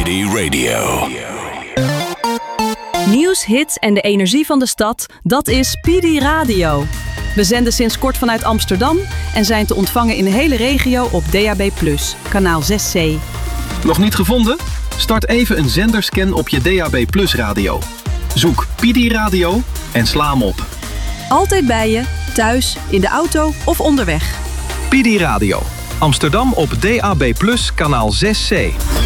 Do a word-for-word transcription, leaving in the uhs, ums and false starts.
City Radio. Nieuws, hits en de energie van de stad, dat is P D Radio. We zenden sinds kort vanuit Amsterdam en zijn te ontvangen in de hele regio op D A B plus, kanaal zes C. Nog niet gevonden? Start even een zenderscan op je D A B plus radio. Zoek P D Radio en sla hem op. Altijd bij je, thuis, in de auto of onderweg. P D Radio. Amsterdam op D A B plus, kanaal zes C.